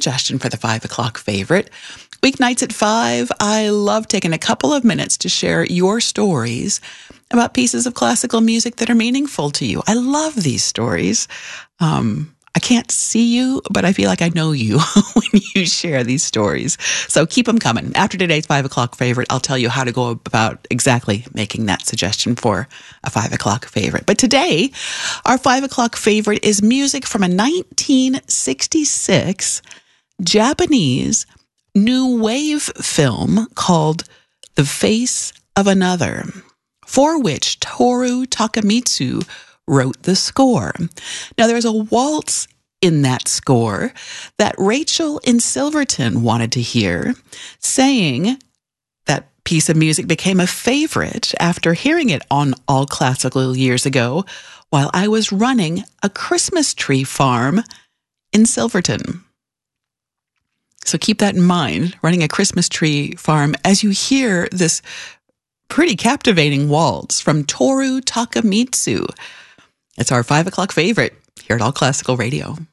suggestion for the 5 o'clock favorite. Weeknights at 5, I love taking a couple of minutes to share your stories about pieces of classical music that are meaningful to you. I love these stories. I can't see you, but I feel like I know you when you share these stories. So keep them coming. After today's 5 o'clock favorite, I'll tell you how to go about exactly making that suggestion for a 5 o'clock favorite. But today, our 5 o'clock favorite is music from a 1966 Japanese new wave film called The Face of Another, for which Toru Takemitsu wrote the score. Now, there's a waltz in that score that Rachel in Silverton wanted to hear, saying that piece of music became a favorite after hearing it on All Classical years ago while I was running a Christmas tree farm in Silverton. So keep that in mind, running a Christmas tree farm, as you hear this pretty captivating waltz from Toru Takemitsu. It's our 5 o'clock favorite here at All Classical Radio.